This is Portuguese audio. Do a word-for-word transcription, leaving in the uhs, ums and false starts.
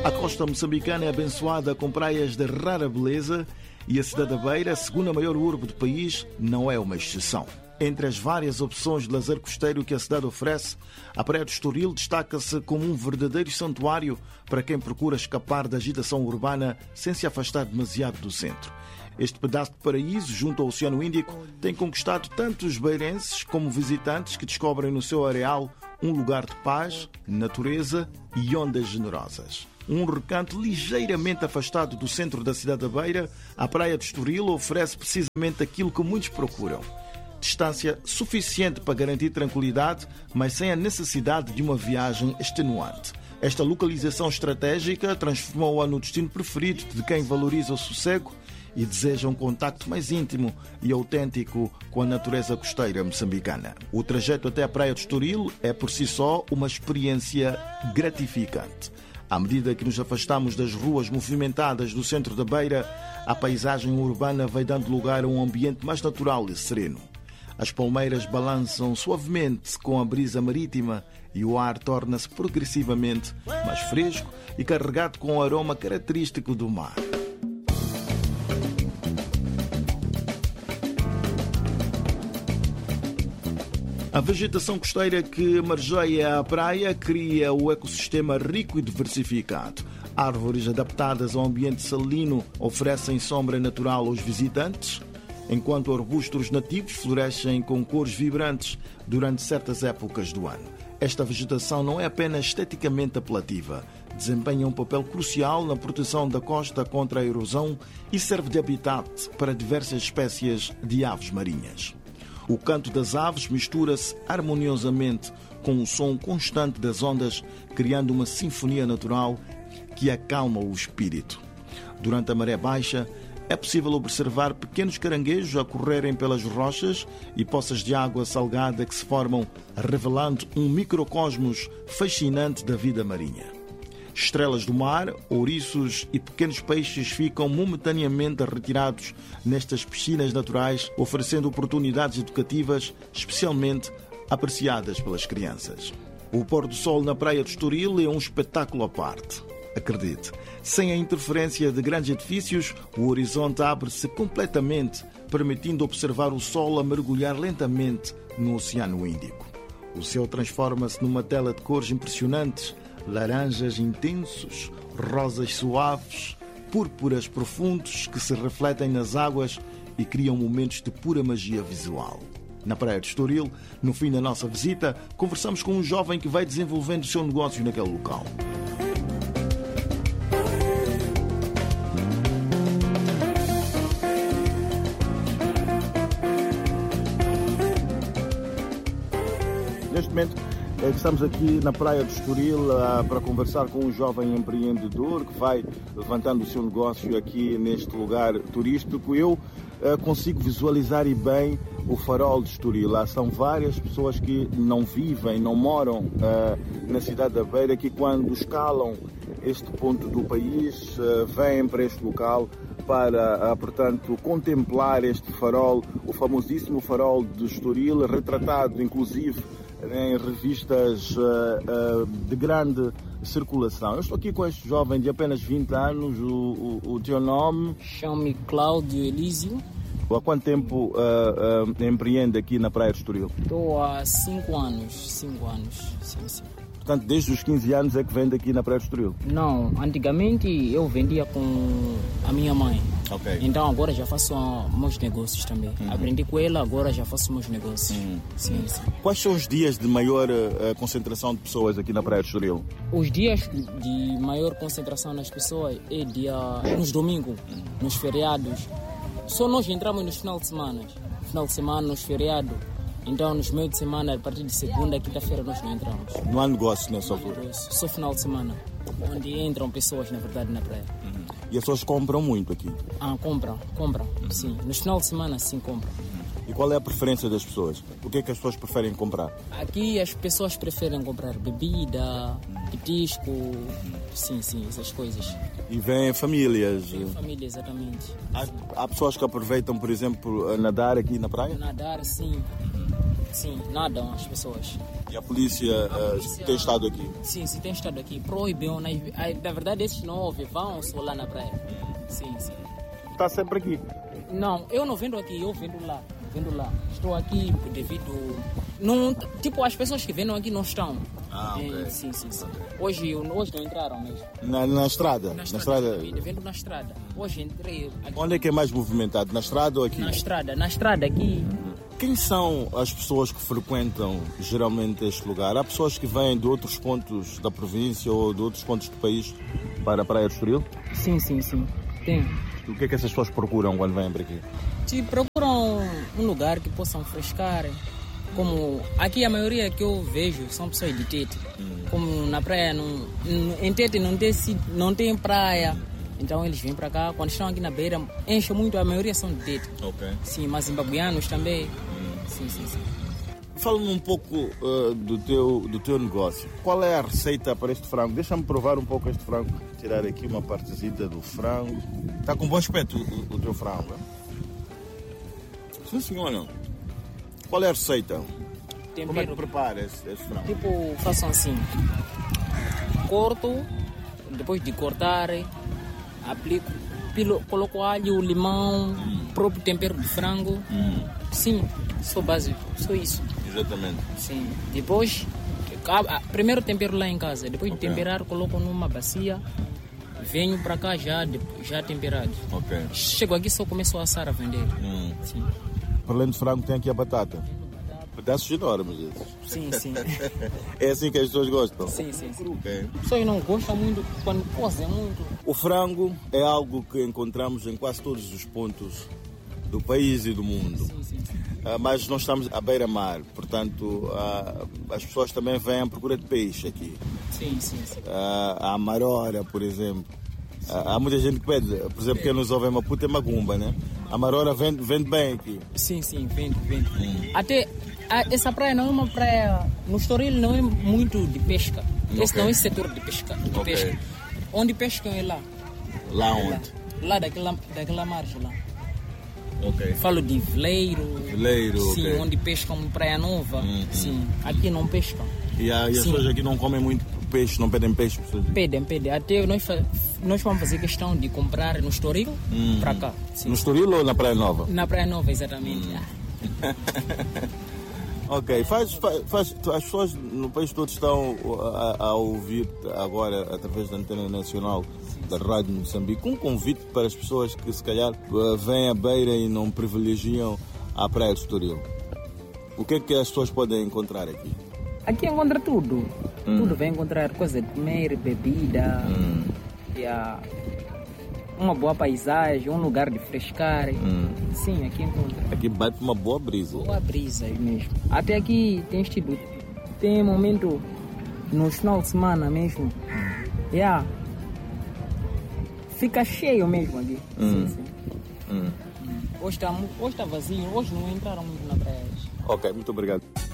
A costa moçambicana é abençoada com praias de rara beleza e a cidade da Beira, a segunda maior urbe do país, não é uma exceção. Entre as várias opções de lazer costeiro que a cidade oferece, a Praia do Estoril destaca-se como um verdadeiro santuário para quem procura escapar da agitação urbana sem se afastar demasiado do centro. Este pedaço de paraíso, junto ao Oceano Índico, tem conquistado tanto os beirenses como visitantes que descobrem no seu areal um lugar de paz, natureza e ondas generosas. Um recanto ligeiramente afastado do centro da cidade da Beira, a Praia do Estoril oferece precisamente aquilo que muitos procuram. Distância suficiente para garantir tranquilidade, mas sem a necessidade de uma viagem extenuante. Esta localização estratégica transformou-a no destino preferido de quem valoriza o sossego e deseja um contacto mais íntimo e autêntico com a natureza costeira moçambicana. O trajeto até a Praia do Estoril é por si só uma experiência gratificante. À medida que nos afastamos das ruas movimentadas do centro da Beira, a paisagem urbana vai dando lugar a um ambiente mais natural e sereno. As palmeiras balançam suavemente com a brisa marítima e o ar torna-se progressivamente mais fresco e carregado com o aroma característico do mar. A vegetação costeira que margeia a praia cria o ecossistema rico e diversificado. Árvores adaptadas ao ambiente salino oferecem sombra natural aos visitantes, enquanto arbustos nativos florescem com cores vibrantes durante certas épocas do ano. Esta vegetação não é apenas esteticamente apelativa, desempenha um papel crucial na proteção da costa contra a erosão e serve de habitat para diversas espécies de aves marinhas. O canto das aves mistura-se harmoniosamente com o som constante das ondas, criando uma sinfonia natural que acalma o espírito. Durante a maré baixa, é possível observar pequenos caranguejos a correrem pelas rochas e poças de água salgada que se formam, revelando um microcosmos fascinante da vida marinha. Estrelas do mar, ouriços e pequenos peixes ficam momentaneamente retirados nestas piscinas naturais, oferecendo oportunidades educativas especialmente apreciadas pelas crianças. O pôr do sol na Praia do Estoril é um espetáculo à parte. Acredite, sem a interferência de grandes edifícios, o horizonte abre-se completamente, permitindo observar o sol a mergulhar lentamente no Oceano Índico. O céu transforma-se numa tela de cores impressionantes, laranjas intensos, rosas suaves, púrpuras profundos que se refletem nas águas e criam momentos de pura magia visual. Na Praia do Estoril, no fim da nossa visita, conversamos com um jovem que vai desenvolvendo o seu negócio naquele local. Neste momento, estamos aqui na Praia do Estoril para conversar com um jovem empreendedor que vai levantando o seu negócio aqui neste lugar turístico. Eu consigo visualizar e bem o farol de Estoril. Lá são várias pessoas que não vivem, não moram na cidade da Beira, que quando escalam este ponto do país, vêm para este local para, portanto, contemplar este farol, o famosíssimo farol de Estoril, retratado inclusive em revistas uh, uh, de grande circulação. Eu estou aqui com este jovem de apenas vinte anos, o, o, o teu nome? Chamo-me Cláudio Elísio. Há quanto tempo uh, uh, empreende aqui na Praia do Estoril? Estou há cinco anos, cinco anos, sim, sim. Portanto, desde os quinze anos é que vende aqui na Praia do Estoril? Não, antigamente eu vendia com a minha mãe. Okay. Então agora já faço meus negócios também. Uhum. Aprendi com ela, agora já faço meus negócios. Uhum. Sim, sim. Quais são os dias de maior uh, concentração de pessoas aqui na Praia do Estoril? Os dias de maior concentração das pessoas é dia nos domingos, uhum. nos feriados. Só nós entramos nos final de semana. Final de semana, nos feriados. Então, nos meios de semana, a partir de segunda, quinta-feira, nós não entramos. Não há negócio nessa altura? Só final de semana, onde entram pessoas, na verdade, na praia. Uhum. E as pessoas compram muito aqui? Ah, compram, compram, uhum. sim. Nos final de semana, sim, compram. E qual é a preferência das pessoas? O que é que as pessoas preferem comprar? Aqui as pessoas preferem comprar bebida, petisco, sim, sim, essas coisas. E vêm famílias? Vêm famílias, exatamente. Há, há pessoas que aproveitam, por exemplo, a nadar aqui na praia? Nadar, sim. Sim, nadam as pessoas. E a polícia, A polícia uh, tem estado aqui? Sim, sim, tem estado aqui. Proibiu, na, na verdade esses não ouvem, vão só lá na praia. Sim, sim. Está sempre aqui? Não, eu não vendo aqui, eu vendo lá. Vendo lá. Estou aqui devido... Não, tipo, as pessoas que vendem aqui não estão. Ah, ok. É, sim, sim, sim. Hoje, hoje não entraram mesmo. Na, na estrada? Na Na estrada, estrada? vendo na estrada. Hoje entrei aqui. Onde é que é mais movimentado? Na estrada ou aqui? Na estrada, na estrada aqui. Quem são as pessoas que frequentam geralmente este lugar? Há pessoas que vêm de outros pontos da província ou de outros pontos do país para a Praia do Estoril? Sim, sim, sim. Tem. O que é que essas pessoas procuram quando vêm para aqui? Se procuram um lugar que possam frescar. Como aqui a maioria que eu vejo são pessoas de Tete. Hum. Como na praia, não, em Tete não tem, não tem praia. Então eles vêm para cá, quando estão aqui na beira, enchem muito, a maioria são de Tete. Ok. Sim, mas zimbabuianos também. Hum. Sim, sim, sim. Fala-me um pouco uh, do, teu, do teu negócio. Qual é a receita para este frango? Deixa-me provar um pouco este frango. Tirar aqui uma partezita do frango. Está com bom aspecto o, o teu frango. Sim, senhora. Qual é a receita? Tempero. Como é que prepara esse, esse frango? Tipo, façam assim. Corto, depois de cortar, aplico, pilo, coloco alho, limão, hum. próprio tempero de frango. Hum. Sim, só básico, só isso. Exatamente. Sim. Depois, primeiro tempero lá em casa, depois okay. de temperar, coloco numa bacia, venho para cá já, já temperado. Okay. Chego aqui só começo a assar a vender. Hum. Sim. Para além do frango tem aqui a batata. Pedaços enormes esses. Sim, sim. É assim que as pessoas gostam? Sim, sim, sim. Okay. As pessoas não gostam muito quando cozem muito. O frango é algo que encontramos em quase todos os pontos do país e do mundo. Sim, sim, sim. Uh, mas nós estamos à beira-mar, portanto uh, as pessoas também vêm à procura de peixe aqui. Sim, sim, sim. Uh, a amarora, por exemplo. Uh, há muita gente que pede, por exemplo, quem nos ouve em Maputo é Magumba, né? A amarora vende, vende bem aqui. Sim, sim, vende, vende. Hum. Até a, essa praia não é uma praia, no Estoril não é muito de pesca. Okay. Esse não é setor de pesca. De okay. pesca. Onde pescam é lá. Lá é onde? Lá, lá daquela, daquela margem lá. Okay. Falo de veleiro. Veleiro, sim, okay. onde pescam em Praia Nova. Hum, sim, hum. Aqui não pescam. E, a, e as pessoas aqui não comem muito peixe, não pedem peixe? Pedem, pedem. Até nós, nós vamos fazer questão de comprar no Estoril hum. para cá. Sim. No Estoril ou na Praia Nova? Na Praia Nova, exatamente. Hum. Ok, faz, faz, faz, as pessoas no país todo estão a, a ouvir agora através da antena nacional da Rádio Moçambique um convite para as pessoas que se calhar vêm à beira e não privilegiam a Praia do Estoril. O que é que as pessoas podem encontrar aqui? Aqui encontra tudo. Hum. Tudo vem encontrar coisa de comer, bebida, hum. e a, uma boa paisagem, um lugar de frescar. Hum. Sim, aqui encontra. Aqui bate uma boa brisa. Boa brisa mesmo. Até aqui tem estilo. Tem momento no final de semana mesmo. Hum. Yeah. Fica cheio mesmo aqui. Hum. Sim, sim. Hum. Hoje está hoje tá vazio, hoje não entraram muito na praia. Ok, muito obrigado.